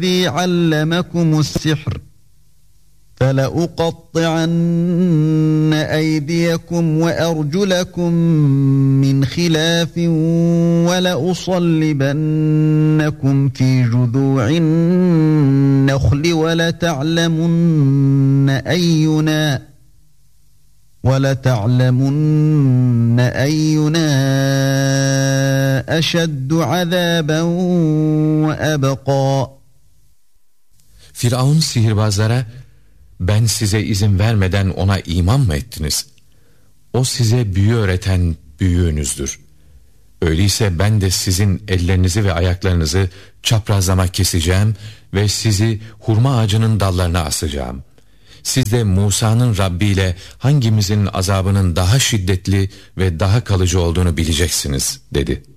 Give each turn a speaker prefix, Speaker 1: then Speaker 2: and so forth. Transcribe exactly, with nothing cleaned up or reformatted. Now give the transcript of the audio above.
Speaker 1: عَلَّمَكُمُ السِّحْرَ فَلَأُقَطِّعَنَّ أَيْدِيَكُمْ وَأَرْجُلَكُمْ مِنْ خِلَافٍ وَلَأُصَلِّبَنَّكُمْ فِي جُذُوعِ النَّخْلِ وَلَتَعْلَمُنَّ أَيُّنَا وَلَتَعْلَمُنَّ أَيُّنَا أَشَدُّ عَذَابًا وَأَبْقَى.
Speaker 2: Firavun sihirbazlara, ben size izin vermeden ona iman mı ettiniz? O size büyü öğreten büyüğünüzdür. Öyleyse ben de sizin ellerinizi ve ayaklarınızı çaprazlama keseceğim ve sizi hurma ağacının dallarına asacağım. Siz de Musa'nın Rabbi ile hangimizin azabının daha şiddetli ve daha kalıcı olduğunu bileceksiniz dedi.